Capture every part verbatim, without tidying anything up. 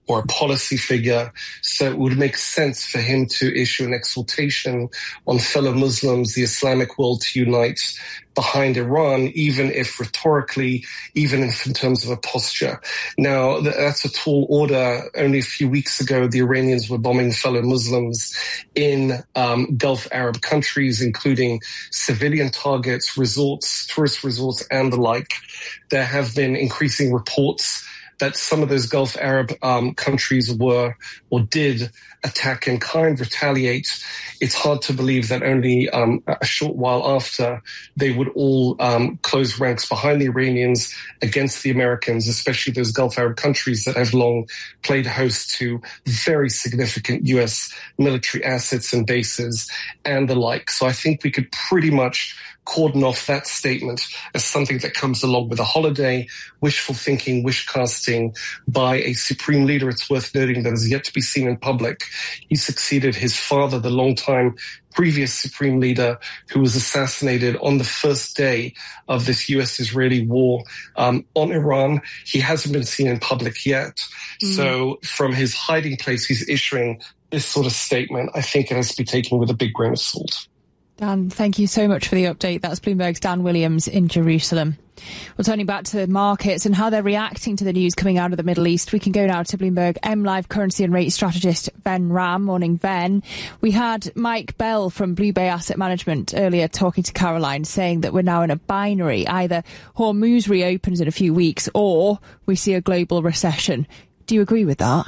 or a policy figure. So it would make sense for him to issue an exhortation on fellow Muslims, the Islamic world, to unite behind Iran, even if rhetorically, even if in terms of a posture. Now, that's a tall order. Only a few weeks ago, the Iranians were bombing fellow Muslims in um, Gulf Arab countries, including civilian targets, resorts, tourist resorts, and the like. There have been increasing reports that some of those Gulf Arab um, countries were or did attack in kind, retaliate. It's hard to believe that only um, a short while after they would all um, close ranks behind the Iranians against the Americans, especially those Gulf Arab countries that have long played host to very significant U S military assets and bases and the like. So I think we could pretty much cordon off that statement as something that comes along with a holiday, wishful thinking, wish casting by a supreme leader. It's worth noting that is yet to be seen in public. He succeeded his father, the longtime previous supreme leader, who was assassinated on the first day of this U S-Israeli war um, on Iran. He hasn't been seen in public yet. Mm. So from his hiding place, he's issuing this sort of statement. I think it has to be taken with a big grain of salt. Dan, thank you so much for the update. That's Bloomberg's Dan Williams in Jerusalem. Well, turning back to markets and how they're reacting to the news coming out of the Middle East, we can go now to Bloomberg M Live currency and rate strategist Ven Ram. Morning, Ven. We had Mike Bell from Blue Bay Asset Management earlier talking to Caroline, saying that we're now in a binary. Either Hormuz reopens in a few weeks or we see a global recession. Do you agree with that?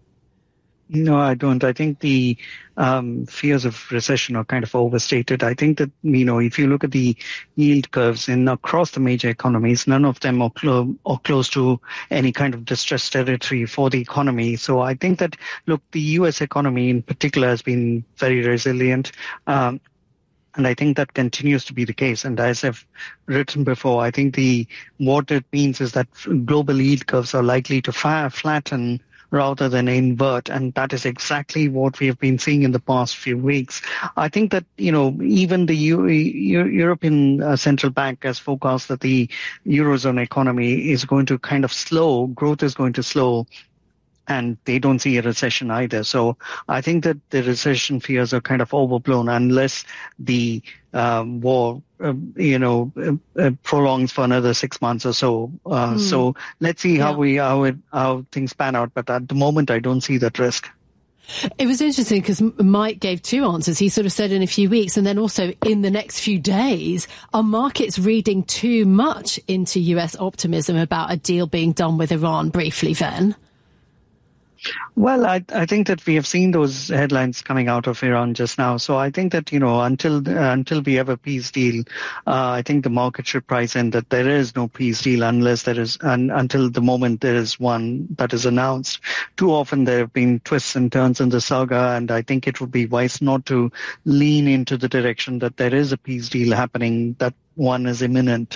No, I don't. I think the um, fears of recession are kind of overstated. I think that, you know, if you look at the yield curves in across the major economies, none of them are, clo- are close to any kind of distressed territory for the economy. So I think that, look, the U S economy in particular has been very resilient. Um, And I think that continues to be the case. And as I've written before, I think the what it means is that global yield curves are likely to fa- flatten rather than invert. And that is exactly what we have been seeing in the past few weeks. I think that, you know, even the U- U- European uh, Central Bank has forecast that the Eurozone economy is going to kind of slow, growth is going to slow, and they don't see a recession either. So I think that the recession fears are kind of overblown unless the um, war, uh, you know, uh, uh, prolongs for another six months or so. Uh, mm. So let's see how yeah. we how it, how things pan out. But at the moment, I don't see that risk. It was interesting because Mike gave two answers. He sort of said in a few weeks and then also in the next few days. Are markets reading too much into U S optimism about a deal being done with Iran? Briefly, Ven. Well, I, I think that we have seen those headlines coming out of Iran just now. So I think that, you know, until uh, until we have a peace deal, uh, I think the market should price in that there is no peace deal unless there is, and until the moment there is one that is announced. Too often there have been twists and turns in the saga, and I think it would be wise not to lean into the direction that there is a peace deal happening, that one is imminent.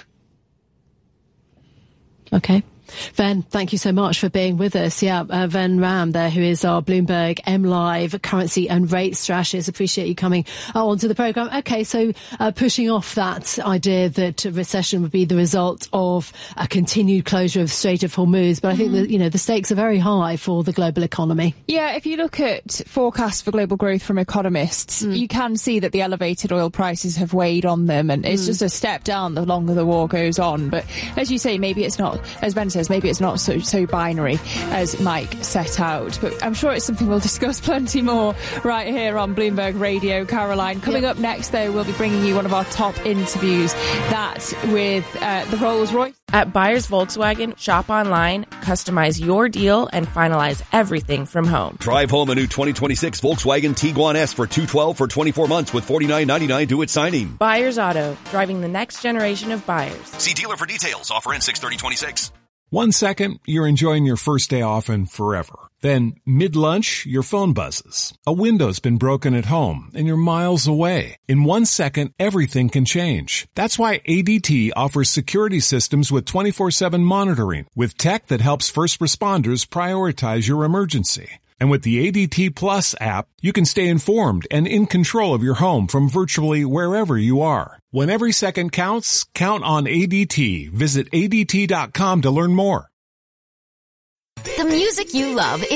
Okay. Ven, thank you so much for being with us. Yeah, uh, Ven Ram there, who is our Bloomberg M Live currency and rate strategist. Appreciate you coming uh, onto the programme. Okay, so uh, pushing off that idea that a recession would be the result of a continued closure of Strait of Hormuz, but I think mm-hmm. that, you know, the stakes are very high for the global economy. Yeah, if you look at forecasts for global growth from economists, mm. you can see that the elevated oil prices have weighed on them, and it's mm. just a step down the longer the war goes on. But as you say, maybe it's not, as Ben says, maybe it's not so, so binary as Mike set out. But I'm sure it's something we'll discuss plenty more right here on Bloomberg Radio. Caroline, coming yep. up next, though, we'll be bringing you one of our top interviews, that with uh, the Rolls-Royce. At Buyers Volkswagen, shop online, customize your deal, and finalize everything from home. Drive home a new twenty twenty-six Volkswagen Tiguan S for two hundred twelve dollars for twenty-four months with forty-nine ninety-nine due at signing. Buyers Auto, driving the next generation of buyers. See dealer for details. Offer ends six thirty twenty-six. One second, you're enjoying your first day off and forever. Then, mid-lunch, your phone buzzes. A window's been broken at home, and you're miles away. In one second, everything can change. That's why A D T offers security systems with twenty-four seven monitoring, with tech that helps first responders prioritize your emergency. And with the A D T Plus app, you can stay informed and in control of your home from virtually wherever you are. When every second counts, count on A D T. Visit A D T dot com to learn more. The music you love is